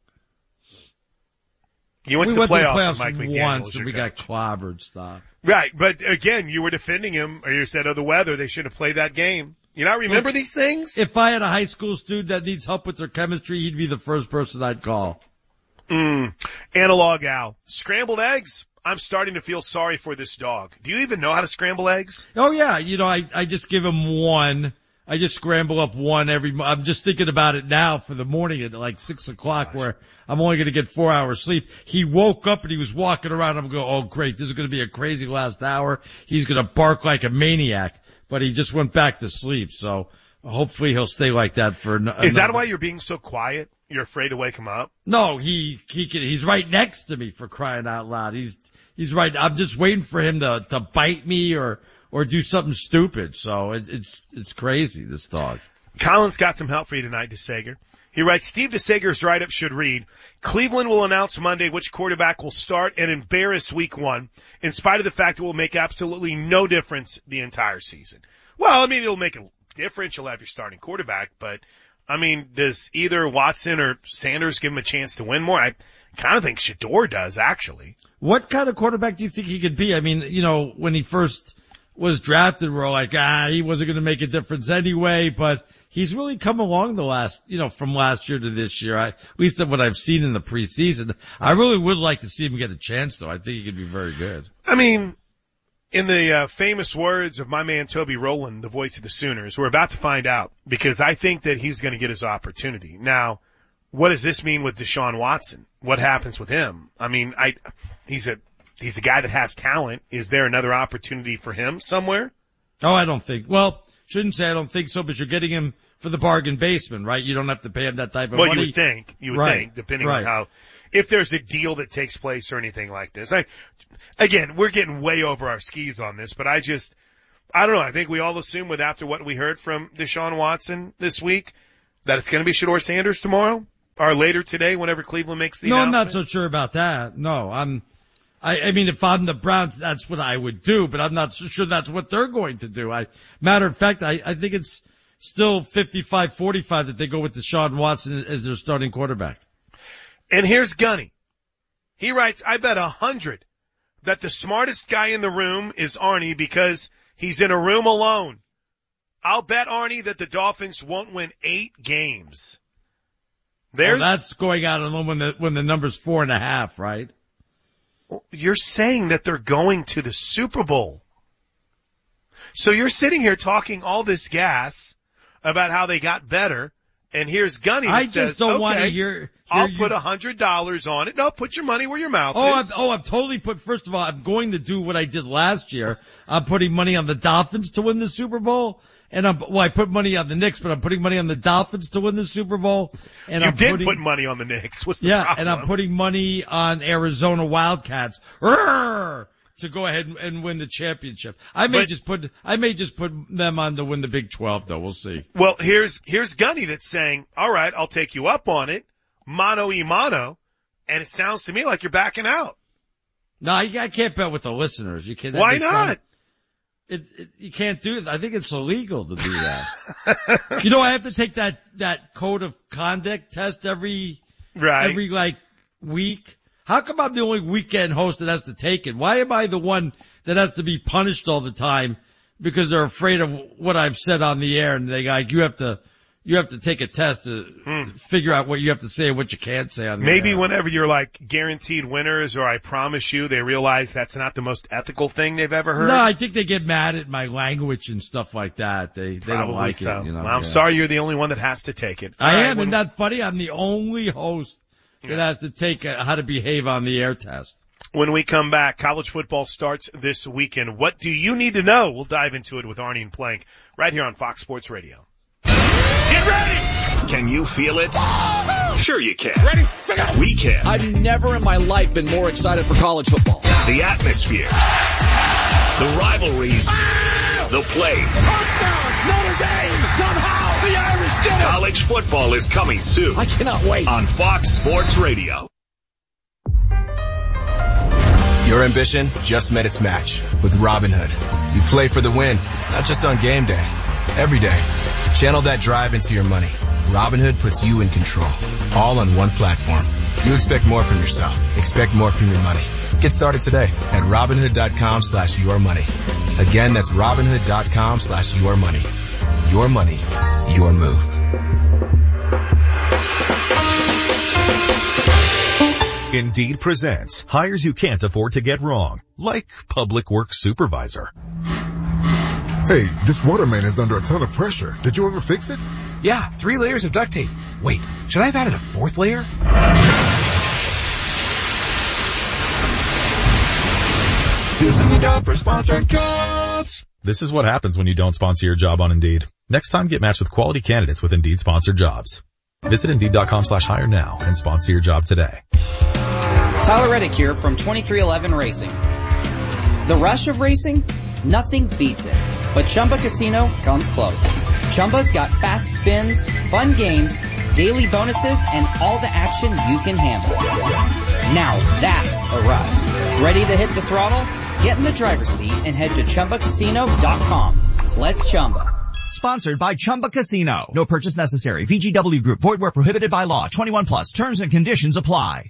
We went to the playoffs Mike once and we got clobbered. Stop. Right, but again, you were defending him, or you said, the weather, they should have played that game. You not remember these things? If I had a high school student that needs help with their chemistry, he'd be the first person I'd call. Analog Al. Scrambled eggs? I'm starting to feel sorry for this dog. Do you even know how to scramble eggs? Oh yeah, I just give him one. I just scramble up one I'm just thinking about it now for the morning at like 6 o'clock where I'm only going to get 4 hours sleep. He woke up and he was walking around. I'm going, oh great, this is going to be a crazy last hour. He's going to bark like a maniac, but he just went back to sleep. So hopefully he'll stay like that for Is that why you're being so quiet? You're afraid to wake him up? No, he's right next to me, for crying out loud. He's right. I'm just waiting for him to bite me or do something stupid. So it's crazy, this dog. Colin's got some help for you tonight, DeSager. He writes, Steve DeSager's write-up should read, Cleveland will announce Monday which quarterback will start and embarrass week 1, in spite of the fact it will make absolutely no difference the entire season. Well, I mean, it'll make a difference. You'll have your starting quarterback, but, I mean, does either Watson or Sanders give him a chance to win more? I kind of think Shador does, actually. What kind of quarterback do you think he could be? I mean, when he first was drafted, we're like, he wasn't going to make a difference anyway, but he's really come along from last year to this year. At least what I've seen in the preseason. I really would like to see him get a chance though. I think he could be very good. I mean, In the famous words of my man Toby Rowland, the voice of the Sooners, we're about to find out because I think that he's going to get his opportunity. Now, what does this mean with Deshaun Watson? What happens with him? I mean, he's a guy that has talent. Is there another opportunity for him somewhere? Oh, I don't think. Well, shouldn't say I don't think so, but you're getting him for the bargain basement, right? You don't have to pay him that type of money. Well, you would think, depending on how, if there's a deal that takes place or anything like this. Again, we're getting way over our skis on this, but I don't know. I think we all assume after what we heard from Deshaun Watson this week that it's going to be Shedeur Sanders tomorrow or later today whenever Cleveland makes the announcement. No, I'm not so sure about that. No, I mean, if I'm the Browns, that's what I would do, but I'm not so sure that's what they're going to do. Matter of fact, I think it's still 55-45 that they go with Deshaun Watson as their starting quarterback. And here's Gunny. He writes, I bet 100 that the smartest guy in the room is Arnie because he's in a room alone. I'll bet, Arnie, that the Dolphins won't win 8 games. That's going out on when the number's 4.5, right? You're saying that they're going to the Super Bowl. So you're sitting here talking all this gas about how they got better, and here's Gunny that says, just don't want to hear I'll put $100 on it. No, put your money where your mouth is. I've totally first of all, I'm going to do what I did last year. I'm putting money on the Dolphins to win the Super Bowl. And I put money on the Knicks, but I'm putting money on the Dolphins to win the Super Bowl. And you did put money on the Knicks. What's the problem? And I'm putting money on Arizona Wildcats to go ahead and win the championship. I may just put them on to win the Big 12 though. We'll see. Well, here's Gunny that's saying, all right, I'll take you up on it. Mano y mano. And it sounds to me like you're backing out. No, I can't bet with the listeners. You can't. Why not? You can't do it. I think it's illegal to do that. I have to take that code of conduct test every week. How come I'm the only weekend host that has to take it? Why am I the one that has to be punished all the time because they're afraid of what I've said on the air and you have to take a test to figure out what you have to say and what you can't say on the air. Maybe whenever you're like guaranteed winners or I promise you, they realize that's not the most ethical thing they've ever heard. No, I think they get mad at my language and stuff like that. They don't like it. Well, I'm sorry you're the only one that has to take it. I am. Isn't that funny? I'm the only host that has to take a how to behave on the air test. When we come back, college football starts this weekend. What do you need to know? We'll dive into it with Arnie and Plank right here on Fox Sports Radio. Get ready! Can you feel it? Sure you can. Ready? We can. I've never in my life been more excited for college football. The atmospheres. The rivalries. The plays. Touchdown! Notre Dame! Somehow the Irish did it! College football is coming soon. I cannot wait. On Fox Sports Radio. Your ambition just met its match with Robinhood. You play for the win, not just on game day. Every day. Channel that drive into your money. Robinhood puts you in control. All on one platform. You expect more from yourself. Expect more from your money. Get started today at Robinhood.com/yourmoney. Again, that's Robinhood.com/yourmoney. Your money, your move. Indeed presents hires you can't afford to get wrong, like public works supervisor. Hey, this water main is under a ton of pressure. Did you ever fix it? Yeah, 3 layers of duct tape. Wait, should I have added a 4th layer? Using the job for sponsored jobs. This is what happens when you don't sponsor your job on Indeed. Next time, get matched with quality candidates with Indeed sponsored jobs. Visit Indeed.com/hire now and sponsor your job today. Tyler Reddick here from 2311 Racing. The rush of racing? Nothing beats it. But Chumba Casino comes close. Chumba's got fast spins, fun games, daily bonuses, and all the action you can handle. Now that's a ride. Ready to hit the throttle? Get in the driver's seat and head to ChumbaCasino.com. Let's Chumba. Sponsored by Chumba Casino. No purchase necessary. VGW Group. Void where prohibited by law. 21 plus. Terms and conditions apply.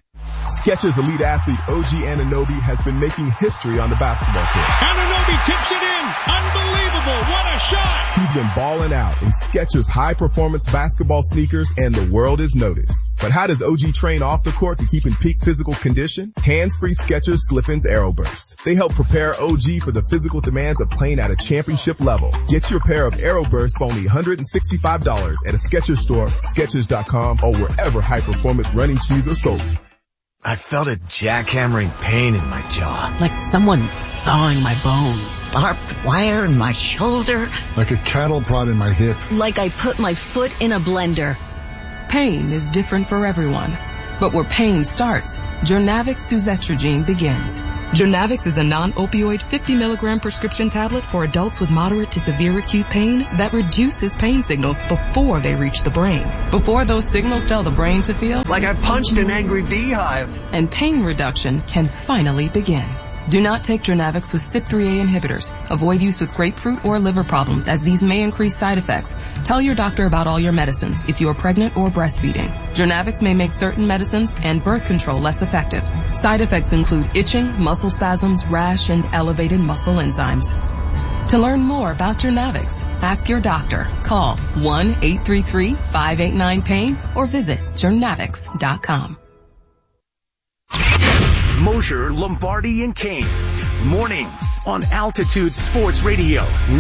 Skechers elite athlete OG Anunoby has been making history on the basketball court. Anunoby tips it in. Unbelievable. What a shot. He's been balling out in Skechers high-performance basketball sneakers, and the world is noticed. But how does OG train off the court to keep in peak physical condition? Hands-free Skechers Slip-ins Aeroburst. They help prepare OG for the physical demands of playing at a championship level. Get your pair of Aeroburst for only $165 at a Skechers store, Skechers.com, or wherever high-performance running shoes are sold. I felt a jackhammering pain in my jaw. Like someone sawing my bones. Barbed wire in my shoulder. Like a cattle prod in my hip. Like I put my foot in a blender. Pain is different for everyone. But where pain starts, Journavx Suzetrigine begins. Journavx is a non-opioid 50 milligram prescription tablet for adults with moderate to severe acute pain that reduces pain signals before they reach the brain. Before those signals tell the brain to feel like I punched an angry beehive. And pain reduction can finally begin. Do not take Journavx with CYP3A inhibitors. Avoid use with grapefruit or liver problems, as these may increase side effects. Tell your doctor about all your medicines if you are pregnant or breastfeeding. Journavx may make certain medicines and birth control less effective. Side effects include itching, muscle spasms, rash, and elevated muscle enzymes. To learn more about Journavx, ask your doctor. Call 1-833-589-PAIN or visit journavx.com. Mosher, Lombardi, and Kane. Mornings on Altitude Sports Radio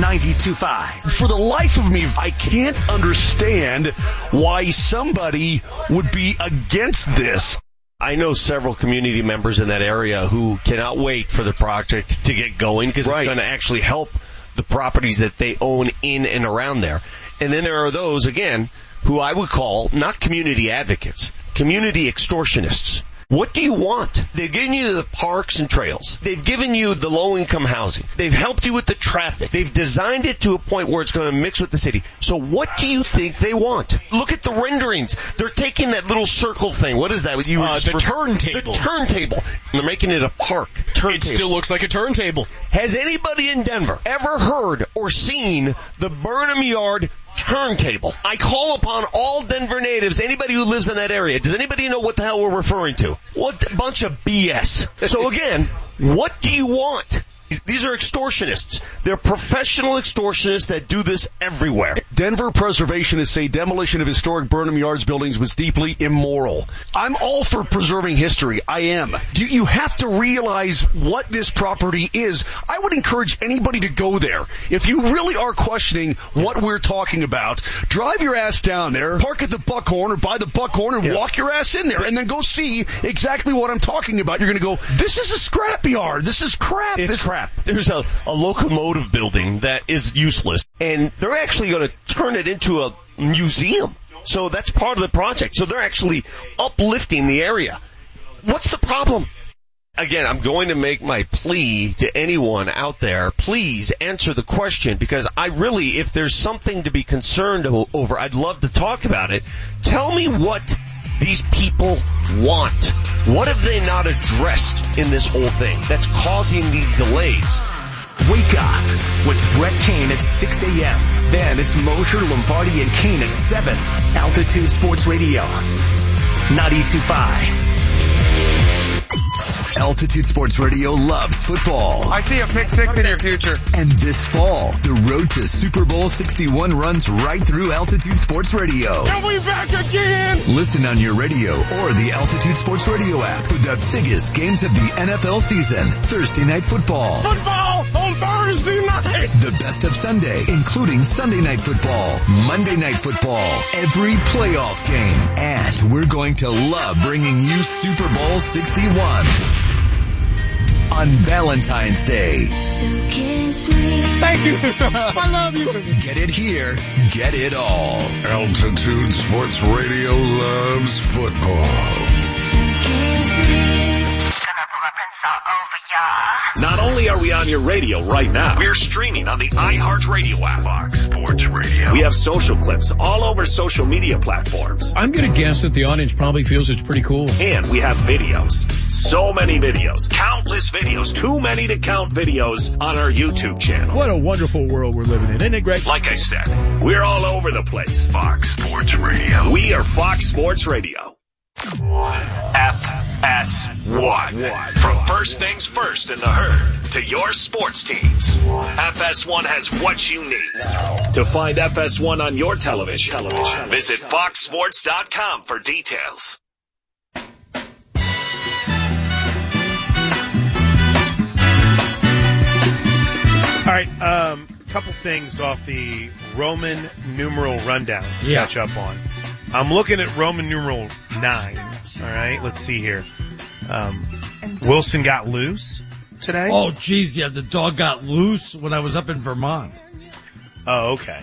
92.5. For the life of me, I can't understand why somebody would be against this. I know several community members in that area who cannot wait for the project to get going because it's going to actually help the properties that they own in and around there. And then there are those, again, who I would call not community advocates, community extortionists. What do you want? They've given you the parks and trails. They've given you the low-income housing. They've helped you with the traffic. They've designed it to a point where it's going to mix with the city. So what do you think they want? Look at the renderings. They're taking that little circle thing. What is that? The turntable. The turntable. They're making it a park. It still looks like a turntable. Has anybody in Denver ever heard or seen the Burnham Yard turntable? I call upon all Denver natives, anybody who lives in that area. Does anybody know what the hell we're referring to? What a bunch of BS. So again, what do you want? These are extortionists. They're professional extortionists that do this everywhere. Denver preservationists say demolition of historic Burnham Yards buildings was deeply immoral. I'm all for preserving history. I am. You have to realize what this property is. I would encourage anybody to go there. If you really are questioning what we're talking about, drive your ass down there, park at the Buckhorn or by the Buckhorn and walk your ass in there and then go see exactly what I'm talking about. You're going to go, this is a scrap yard. This is crap. It's crap. There's a locomotive building that is useless, and they're actually going to turn it into a museum. So that's part of the project. So they're actually uplifting the area. What's the problem? Again, I'm going to make my plea to anyone out there. Please answer the question, because I really, if there's something to be concerned over, I'd love to talk about it. Tell me what these people want. What have they not addressed in this whole thing that's causing these delays? Wake up with Brett Kane at 6 a.m. Then it's Mosher, Lombardi, and Kane at 7. Altitude Sports Radio 92.5. Altitude Sports Radio loves football. I see a pick six in your future. And this fall, the road to Super Bowl 61 runs right through Altitude Sports Radio. Are we back again? Listen on your radio or the Altitude Sports Radio app for the biggest games of the NFL season. Thursday Night Football. Football on Thursday night. The best of Sunday, including Sunday Night Football, Monday Night Football, every playoff game. And we're going to love bringing you Super Bowl 61. On Valentine's Day. So kiss me. Thank you. I love you. Get it here. Get it all. Altitude Sports Radio loves football. So kiss me. Not only are we on your radio right now, we're streaming on the iHeartRadio app. Fox Sports Radio. We have social clips all over social media platforms. I'm going to guess that the audience probably feels it's pretty cool. And we have videos. So many videos. Countless videos. Too many to count videos on our YouTube channel. What a wonderful world we're living in. Isn't it great? Like I said, we're all over the place. Fox Sports Radio. We are Fox Sports Radio. FS FS1. From first things first in the herd to your sports teams, FS1 has what you need. To find FS1 on your television, visit foxsports.com for details. All right, couple things off the Roman numeral rundown to catch up on. I'm looking at Roman numeral 9. All right, let's see here. Wilson got loose today? Oh, geez, yeah, the dog got loose when I was up in Vermont. Oh, okay.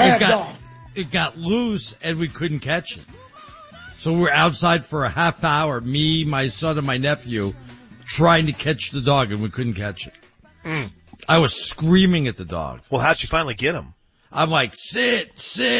It got loose and we couldn't catch it. So we were outside for a half hour, me, my son, and my nephew, trying to catch the dog, and we couldn't catch it. I was screaming at the dog. Well, how'd you finally get him? I'm like, sit,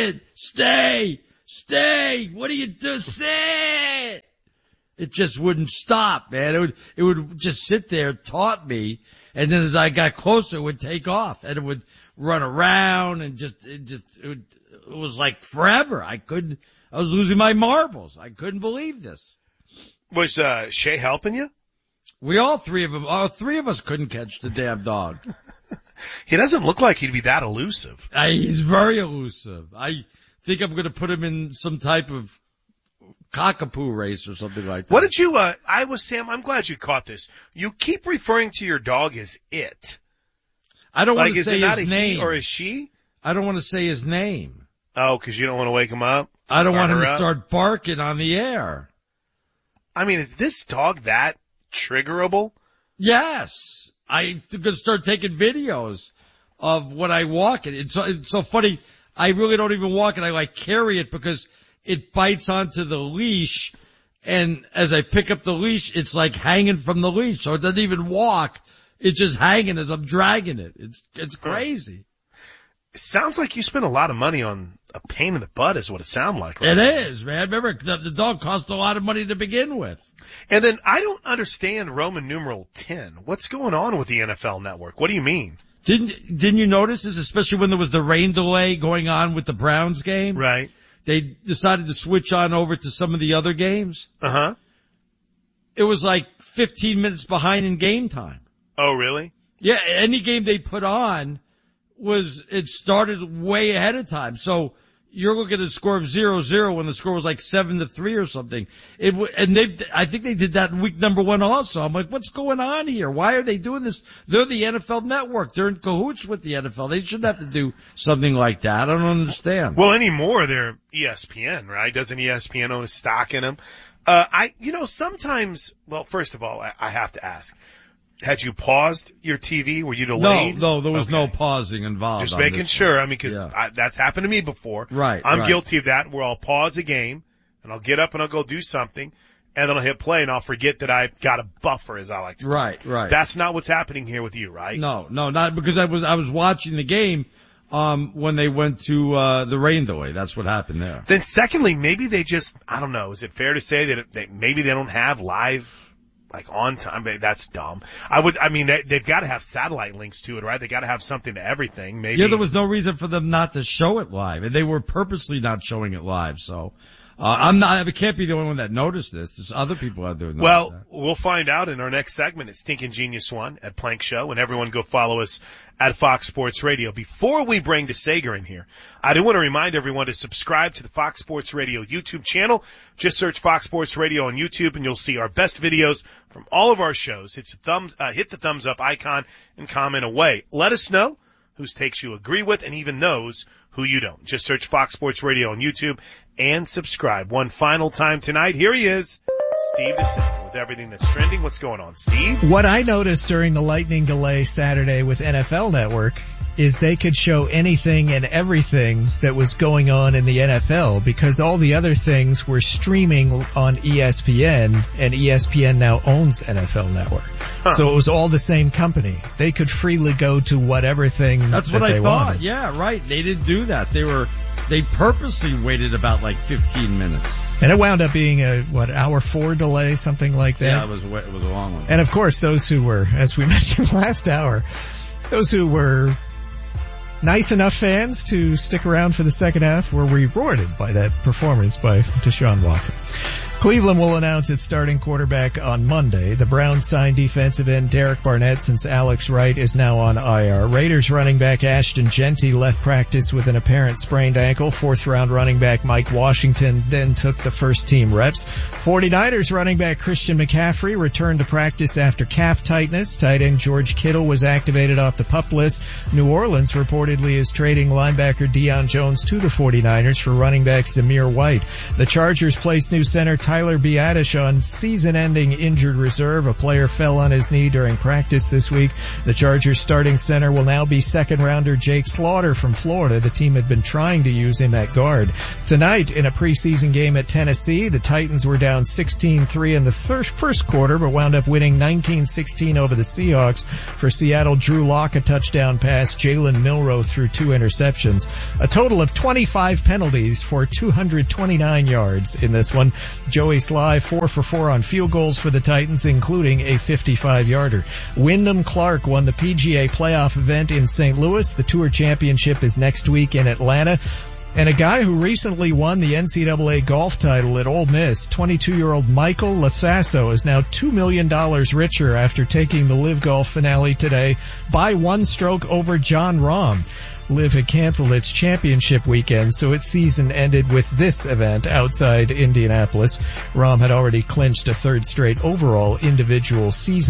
stay, what do you do, sit! It just wouldn't stop, man. It would just sit there, taunt me, and then as I got closer, it would take off, and it would run around, and it was like forever. I was losing my marbles. I couldn't believe this. Was, Shay helping you? All three of us couldn't catch the damn dog. He doesn't look like he'd be that elusive. He's very elusive. I think I'm going to put him in some type of cockapoo race or something like that. What did you, Sam, I'm glad you caught this. You keep referring to your dog as it. I don't want to say his He name. or is she? I don't want to say his name. Oh, because you don't want to wake him up? I don't want him to start barking on the air. I mean, is this dog that triggerable? Yes. I'm going to start taking videos of when I walk it. It's so funny. I really don't even walk it. I carry it because it bites onto the leash. And as I pick up the leash, it's like hanging from the leash. So it doesn't even walk. It's just hanging as I'm dragging it. It's crazy. It sounds like you spent a lot of money on a pain in the butt is what it sounds like. Right? It is, man. Remember, the dog cost a lot of money to begin with. And then I don't understand Roman numeral 10. What's going on with the NFL Network? What do you mean? Didn't you notice this, especially when there was the rain delay going on with the Browns game? Right. They decided to switch on over to some of the other games. Uh-huh. It was like 15 minutes behind in game time. Oh, really? Yeah, any game they put on it started way ahead of time. So you're looking at a score of 0-0 when the score was like 7-3 or something. I think they did that in week number 1 also. I'm like, what's going on here? Why are they doing this? They're the NFL Network. They're in cahoots with the NFL. They shouldn't have to do something like that. I don't understand. Well, anymore they're ESPN, right? Doesn't ESPN own a stock in them? Sometimes, well, first of all, I have to ask. Had you paused your TV? Were you delayed? No, there was no pausing involved. Just making sure. I mean, because that's happened to me before. Right. I'm guilty of that, where I'll pause a game, and I'll get up and I'll go do something, and then I'll hit play, and I'll forget that I've got a buffer, as I like to call it. Right. That's not what's happening here with you, right? No, not because I was watching the game when they went to the rain delay. That's what happened there. Then secondly, maybe they just, I don't know, is it fair to say that maybe they don't have live on time? That's dumb. They've got to have satellite links to it, right? They got to have something to everything. Maybe. Yeah, there was no reason for them not to show it live, and they were purposely not showing it live. So, I can't be the only one that noticed this. There's other people out there who noticed that. We'll find out in our next segment at Stinkin' Genius One at Plank Show, and everyone go follow us at Fox Sports Radio. Before we bring DeSager in here, I do want to remind everyone to subscribe to the Fox Sports Radio YouTube channel. Just search Fox Sports Radio on YouTube and you'll see our best videos from all of our shows. Hit the thumbs up icon and comment away. Let us know whose takes you agree with and even those who you don't. Just search Fox Sports Radio on YouTube and subscribe. One final time tonight. Here he is, Steve DeSager, with everything that's trending. What's going on, Steve? What I noticed during the lightning delay Saturday with NFL Network is they could show anything and everything that was going on in the NFL because all the other things were streaming on ESPN, and ESPN now owns NFL Network. Huh. So it was all the same company. They could freely go to whatever thing That's what I thought. Wanted. Yeah, right. They didn't do that. They purposely waited about 15 minutes. And it wound up being hour 4 delay, something like that. Yeah, it was a long one. And of course, those who were, as we mentioned last hour, those who were nice enough fans to stick around for the second half were rewarded by that performance by Deshaun Watson. Cleveland will announce its starting quarterback on Monday. The Browns signed defensive end Derek Barnett since Alex Wright is now on IR. Raiders running back Ashton Genty left practice with an apparent sprained ankle. Fourth-round running back Mike Washington then took the first-team reps. 49ers running back Christian McCaffrey returned to practice after calf tightness. Tight end George Kittle was activated off the PUP list. New Orleans reportedly is trading linebacker Deion Jones to the 49ers for running back Zamir White. The Chargers placed new center Tyler Biadasz on season-ending injured reserve. A player fell on his knee during practice this week. The Chargers starting center will now be second-rounder Jake Slaughter from Florida. The team had been trying to use him at guard. Tonight, in a preseason game at Tennessee, the Titans were down 16-3 in the first quarter, but wound up winning 19-16 over the Seahawks. For Seattle, Drew Lock a touchdown pass. Jalen Milroe threw 2 interceptions. A total of 25 penalties for 229 yards in this one. Joey Sly 4 for 4 on field goals for the Titans, including a 55-yarder. Wyndham Clark won the PGA playoff event in St. Louis. The Tour Championship is next week in Atlanta. And a guy who recently won the NCAA golf title at Ole Miss, 22-year-old Michael Lasasso, is now $2 million richer after taking the LIV Golf finale today by 1 stroke over Jon Rahm. LIV had canceled its championship weekend, so its season ended with this event outside Indianapolis. Rahm had already clinched a 3rd straight overall individual season